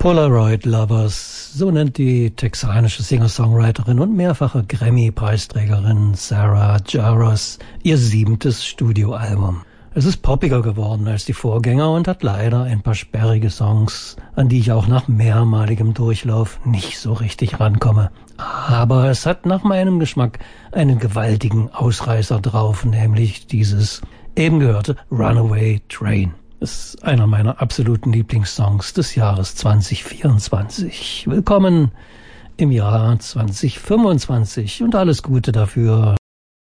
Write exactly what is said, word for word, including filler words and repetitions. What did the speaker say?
Polaroid Lovers, so nennt die texanische Singer-Songwriterin und mehrfache Grammy-Preisträgerin Sarah Jaros ihr siebentes Studioalbum. Es ist poppiger geworden als die Vorgänger und hat leider ein paar sperrige Songs, an die ich auch nach mehrmaligem Durchlauf nicht so richtig rankomme. Aber es hat nach meinem Geschmack einen gewaltigen Ausreißer drauf, nämlich dieses eben gehörte Runaway Train. Das ist einer meiner absoluten Lieblingssongs des Jahres zwanzig vierundzwanzig. Willkommen im Jahr zwanzig fünfundzwanzig und alles Gute dafür.